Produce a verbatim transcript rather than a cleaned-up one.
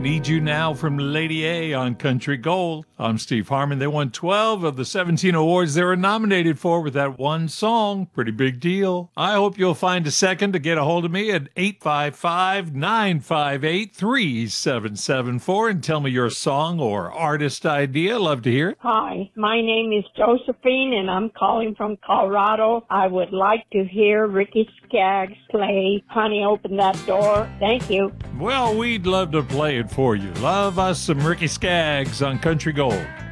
Need You Now from Lady A on Country Gold. I'm Steve Harmon. They won twelve of the seventeen awards they were nominated for with that one song. Pretty big deal. I hope you'll find a second to get a hold of me at eight five five, nine five eight, three seven seven four and tell me your song or artist idea. Love to hear it. Hi, my name is Josephine, and I'm calling from Colorado. I would like to hear Ricky Skaggs play Honey, Open That Door. Thank you. Well, we'd love to play it for you. Love us some Ricky Skaggs on Country Gold.